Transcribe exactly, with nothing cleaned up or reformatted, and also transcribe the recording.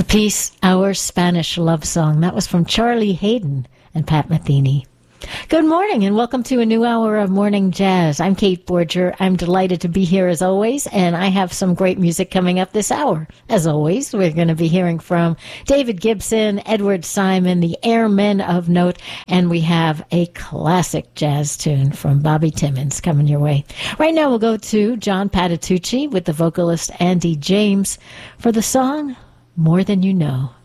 piece, Our Spanish Love Song. That was from Charlie Hayden and Pat Metheny. Good morning and welcome to a new hour of Morning Jazz. I'm Kate Borger. I'm delighted to be here as always, and I have some great music coming up this hour. As always, we're going to be hearing from David Gibson, Edward Simon, the Airmen of Note, and we have a classic jazz tune from Bobby Timmons coming your way. Right now we'll go to John Patitucci with the vocalist Andy James for the song More Than You Know.